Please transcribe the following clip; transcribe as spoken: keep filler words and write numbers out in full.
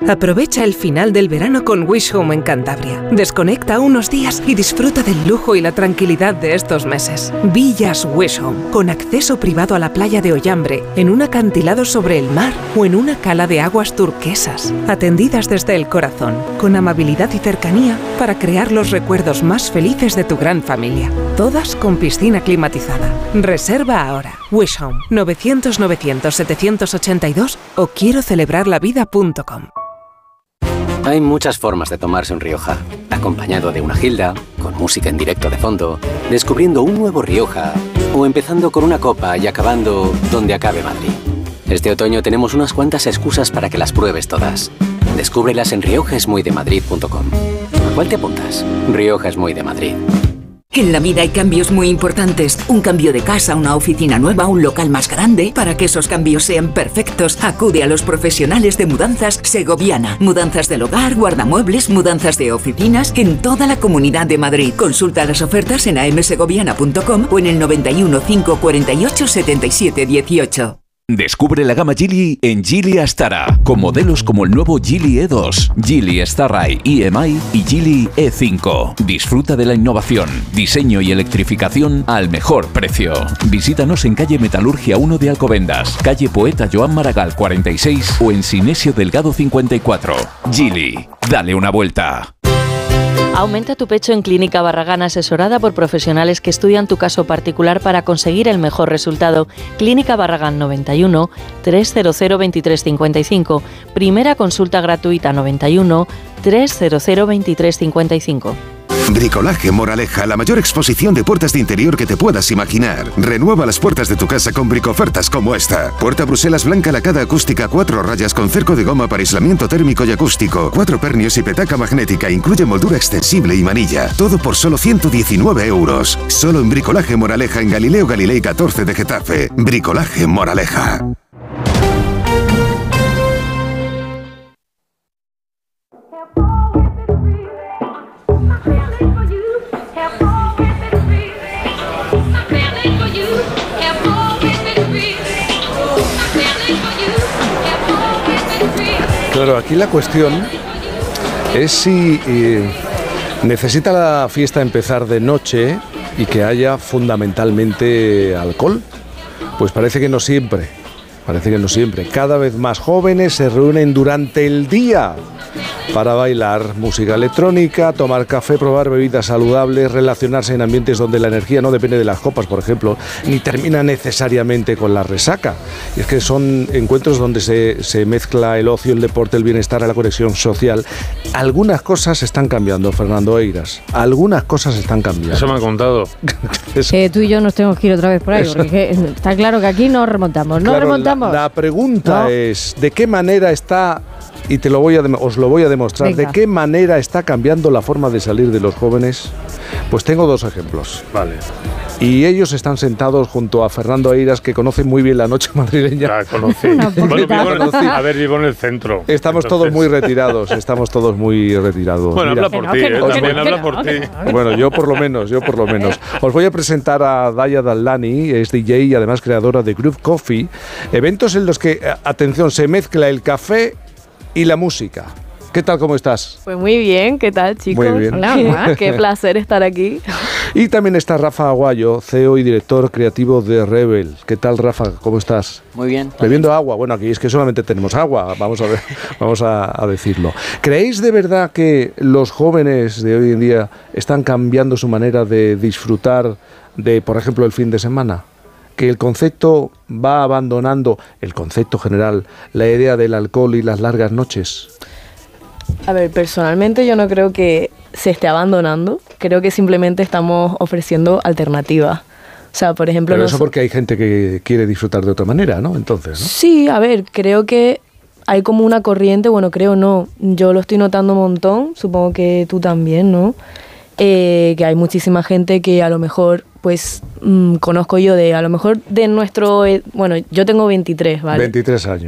Aprovecha el final del verano con Wish Home en Cantabria. Desconecta unos días y disfruta del lujo y la tranquilidad de estos meses. Villas Wish Home, con acceso privado a la playa de Ollambre, en un acantilado sobre el mar o en una cala de aguas turquesas. Atendidas desde el corazón, con amabilidad y cercanía para crear los recuerdos más felices de tu gran familia. Todas con piscina climatizada. Reserva ahora. Wish Home, novecientos novecientos setecientos ochenta y dos o quiero celebrar la vida punto com. Hay muchas formas de tomarse un Rioja. Acompañado de una gilda, con música en directo de fondo, descubriendo un nuevo Rioja, o empezando con una copa y acabando donde acabe Madrid. Este otoño tenemos unas cuantas excusas para que las pruebes todas. Descúbrelas en rioja es muy de madrid punto com. ¿A cuál te apuntas? Rioja es muy de Madrid. En la vida hay cambios muy importantes. Un cambio de casa, una oficina nueva, un local más grande. Para que esos cambios sean perfectos, acude a los profesionales de Mudanzas Segoviana. Mudanzas del hogar, guardamuebles, mudanzas de oficinas en toda la Comunidad de Madrid. Consulta las ofertas en a m segoviana punto com o en el noventa y uno, cinco cuarenta y ocho, setenta y siete dieciocho. Descubre la gama Geely en Geely Astara, con modelos como el nuevo Geely E dos, Geely Starray E M I y Geely E cinco. Disfruta de la innovación, diseño y electrificación al mejor precio. Visítanos en calle Metalurgia uno de Alcobendas, calle Poeta Joan Maragall cuarenta y seis o en Sinesio Delgado cincuenta y cuatro. Geely, dale una vuelta. Aumenta tu pecho en Clínica Barragán, asesorada por profesionales que estudian tu caso particular para conseguir el mejor resultado. Clínica Barragán noventa y uno, trescientos veintitrés cincuenta y cinco. Primera consulta gratuita noventa y uno, trescientos veintitrés cincuenta y cinco. Bricolaje Moraleja, la mayor exposición de puertas de interior que te puedas imaginar. Renueva las puertas de tu casa con bricofertas como esta. Puerta Bruselas blanca lacada acústica, cuatro rayas con cerco de goma para aislamiento térmico y acústico, cuatro pernios y petaca magnética, incluye moldura extensible y manilla. Todo por solo ciento diecinueve euros. Solo en Bricolaje Moraleja en Galileo Galilei catorce de Getafe. Bricolaje Moraleja. Claro, aquí la cuestión es si eh, necesita la fiesta empezar de noche y que haya fundamentalmente alcohol. Pues parece que no siempre, parece que no siempre. Cada vez más jóvenes se reúnen durante el día para bailar música electrónica, tomar café, probar bebidas saludables, relacionarse en ambientes donde la energía no depende de las copas, por ejemplo, ni termina necesariamente con la resaca. Y es que son encuentros donde se, se mezcla el ocio, el deporte, el bienestar, la conexión social. Algunas cosas están cambiando, Fernando Eiras. Algunas cosas están cambiando. Eso me han contado. eh, tú y yo nos tenemos que ir otra vez por ahí, Eso. porque está claro que aquí no remontamos. No claro, remontamos. La, la pregunta no. es, ¿de qué manera está... Y te lo voy a os lo voy a demostrar. Venga. ¿De qué manera está cambiando la forma de salir de los jóvenes? Pues tengo dos ejemplos. Vale. Y ellos están sentados junto a Fernando Eiras, que conoce muy bien la noche madrileña. La conocí. bueno, vivo en, a ver, vivo en el centro. Estamos entonces... todos muy retirados, estamos todos muy retirados. Bueno, Mira, habla por ti, no, también no, habla no, por ti. Bueno, yo por lo menos, yo por lo menos. Os voy a presentar a Daya Dallani, es D J y además creadora de Groove Coffee. Eventos en los que, atención, se mezcla el café y la música. ¿Qué tal, cómo estás? Pues muy bien, ¿qué tal, chicos? Muy bien. Hola, qué placer estar aquí. Y también está Rafa Aguayo, C E O y director creativo de Rebel. ¿Qué tal, Rafa? ¿Cómo estás? Muy bien. Bebiendo agua. Bueno, aquí es que solamente tenemos agua, vamos a ver, vamos a, a decirlo. ¿Creéis de verdad que los jóvenes de hoy en día están cambiando su manera de disfrutar de, por ejemplo, el fin de semana? Que el concepto va abandonando, el concepto general, la idea del alcohol y las largas noches. A ver, personalmente yo no creo que se esté abandonando, creo que simplemente estamos ofreciendo alternativas. O sea, por ejemplo... Pero eso porque hay gente que quiere disfrutar de otra manera, ¿no? Entonces, ¿no? Sí, a ver, creo que hay como una corriente, bueno, creo no, yo lo estoy notando un montón, supongo que tú también, ¿no? Eh, que hay muchísima gente que a lo mejor, pues, mmm, conozco yo de, a lo mejor de nuestro, eh, bueno, yo tengo veintitrés, ¿vale? veintitrés años.